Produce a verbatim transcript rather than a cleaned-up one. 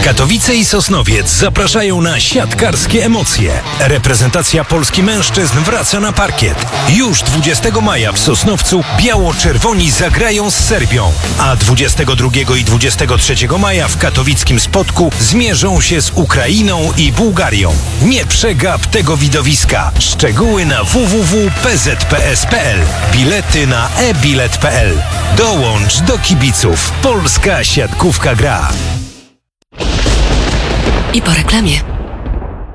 Katowice i Sosnowiec zapraszają na siatkarskie emocje. Reprezentacja Polski mężczyzn wraca na parkiet. Już dwudziestego maja w Sosnowcu biało-czerwoni zagrają z Serbią, a dwudziestego drugiego i dwudziestego trzeciego maja w katowickim Spodku zmierzą się z Ukrainą i Bułgarią. Nie przegap tego widowiska. Szczegóły na w w w kropka p z p s kropka p l. Bilety na e bilet kropka p l. Dołącz do kibiców. Polska siatkówka gra. I po reklamie.